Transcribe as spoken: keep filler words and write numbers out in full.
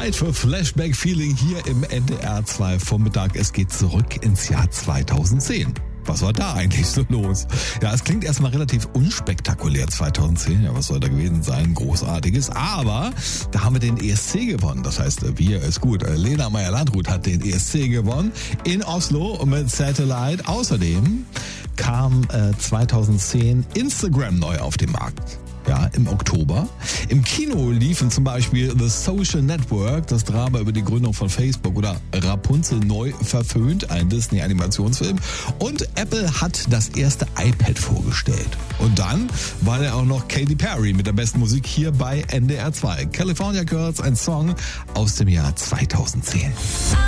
Zeit für Flashback Feeling hier im N D R zwei Vormittag. Es geht zurück ins Jahr zweitausendzehn. Was war da eigentlich so los? Ja, es klingt erstmal relativ unspektakulär zweitausendzehn. Ja, was soll da gewesen sein? Großartiges. Aber da haben wir den E S C gewonnen. Das heißt, wir ist gut. Lena Meyer-Landrut hat den E S C gewonnen in Oslo mit Satellite. Außerdem kam äh, zweitausendzehn Instagram neu auf den Markt. Ja, im Oktober. Im Kino liefen zum Beispiel The Social Network, das Drama über die Gründung von Facebook, oder Rapunzel neu verföhnt, ein Disney-Animationsfilm. Und Apple hat das erste iPad vorgestellt. Und dann war ja auch noch Katy Perry mit der besten Musik hier bei N D R zwei. California Girls, ein Song aus dem Jahr zweitausendzehn.